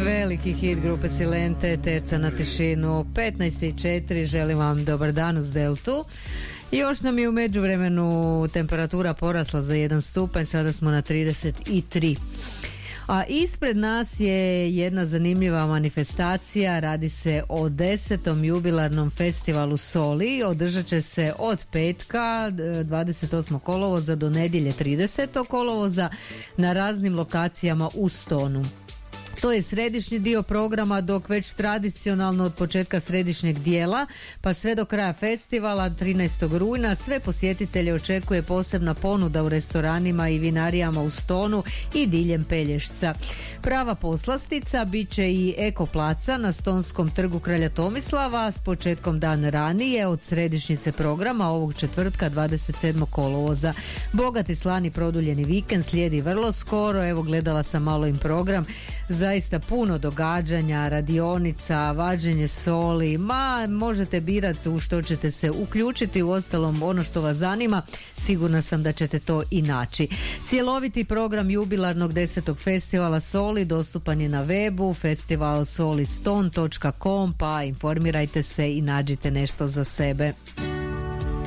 Veliki hit grupe Silente, Terca na tišinu, 15:04, želim vam dobar dan uz Deltu. Još nam je u međuvremenu temperatura porasla za 1 stupanj, sada smo na 33. A ispred nas je jedna zanimljiva manifestacija, radi se o 10. jubilarnom festivalu Soli, održat će se od petka 28. kolovoza do nedjelje 30. kolovoza na raznim lokacijama u Stonu. To je središnji dio programa, dok već tradicionalno od početka središnjeg dijela pa sve do kraja festivala 13. rujna sve posjetitelje očekuje posebna ponuda u restoranima i vinarijama u Stonu i diljem Pelješca. Prava poslastica bit će i Eko placa na Stonskom trgu Kralja Tomislava s početkom dan ranije od središnjice programa ovog četvrtka 27. kolovoza. Bogati slani produljeni vikend slijedi vrlo skoro, evo gledala sam malo im program, zaista puno događanja, radionica, vađenje soli, možete birati u što ćete se uključiti, u ostalom ono što vas zanima, sigurna sam da ćete to i naći. Cjeloviti program jubilarnog 10. festivala Soli dostupan je na webu festivalsoliston.com, pa informirajte se i nađite nešto za sebe.